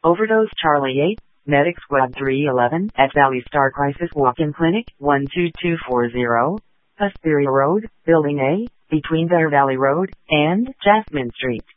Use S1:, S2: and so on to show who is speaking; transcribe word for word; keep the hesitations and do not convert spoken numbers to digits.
S1: Overdose Charlie eight, Medic Squad three eleven, at Valley Star Crisis Walk-in Clinic, one two two four zero, Hesperia Road, Building A, between Bear Valley Road and Jasmine Street.